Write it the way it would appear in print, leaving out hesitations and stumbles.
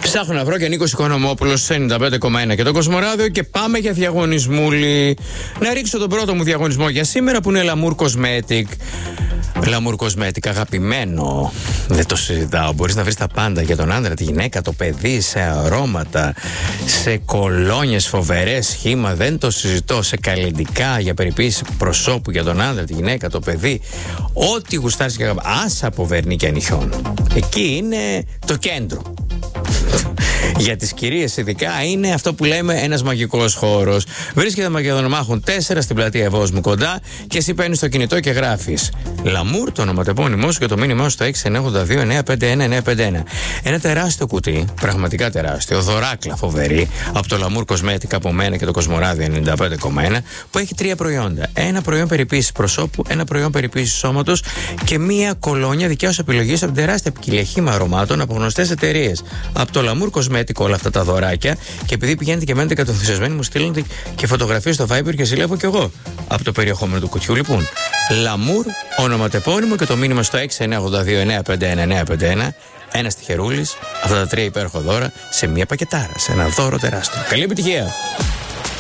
Ψάχνω να βρω και Νίκος Οικονομόπουλος σε 95,1 και το Κοσμοράδιο και πάμε για διαγωνισμούλη. Να ρίξω τον πρώτο μου διαγωνισμό για σήμερα που είναι Lamour Cosmetic. Lamour Cosmetic, αγαπημένο. Δεν το συζητάω. Μπορείς να βρεις τα πάντα για τον άντρα, τη γυναίκα, το παιδί, σε αρώματα, σε κολόνιες φοβερές, σχήμα. Δεν το συζητώ. Σε καλλιντικά για περιποίηση προσώπου για τον άντρα, τη γυναίκα, το παιδί. Ό,τι γουστάρεις και αγαπάς. Άσα από Βερνί και Ανιχιών. Εκεί είναι το κέντρο. Για τις κυρίες ειδικά είναι αυτό που λέμε ένας μαγικός χώρος. Βρίσκεται Μακεδονομάχων 4 στην πλατεία Ευόσμου κοντά και εσύ παίρνεις το κινητό και γράφεις Lamour, το ονοματεπώνυμό σου και το μήνυμά σου στο 6982-951-951. Ένα τεράστιο κουτί, πραγματικά τεράστιο, δωράκλα φοβερή, από το Lamour Cosmetic, από μένα και το Κοσμοράδιο 95,1, που έχει 3 προϊόντα. Ένα προϊόν περιποίησης προσώπου, ένα προϊόν περιποίησης σώματος και μία κολόνια δικιά σου επιλογής από την τεράστια ποικιλία χύμα αρωμάτων από γνωστές εταιρείες. Από το Lamour Cosmetic όλα αυτά τα δωράκια, και επειδή πηγαίνετε και μένετε κατενθουσιασμένοι, μου στείλετε και φωτογραφίες στο Viber και ζηλεύω κι εγώ από το περιεχόμενο του κουτιού. Λοιπόν, Lamour, ονοματεπώνυμο και το μήνυμα στο 6982-951-951. Ένας τυχερούλης, αυτά τα 3 υπέροχα δώρα σε μία πακετάρα, σε ένα δώρο τεράστιο. Καλή επιτυχία!